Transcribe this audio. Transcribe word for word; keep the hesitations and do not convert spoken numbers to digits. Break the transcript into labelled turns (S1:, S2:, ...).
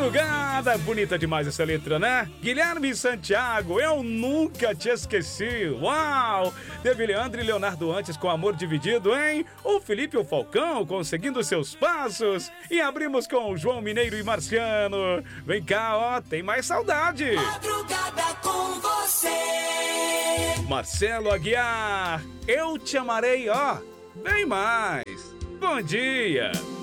S1: Madrugada, bonita demais essa letra, né? Guilherme Santiago, eu nunca te esqueci. Uau! Teve Leandro e Leonardo antes com Amor Dividido, hein? O Felipe e o Falcão conseguindo seus passos. E abrimos com o João Mineiro e Marciano. Vem cá, ó, tem mais saudade.
S2: Madrugada com você.
S1: Marcelo Aguiar, eu te amarei, ó, bem mais. Bom dia.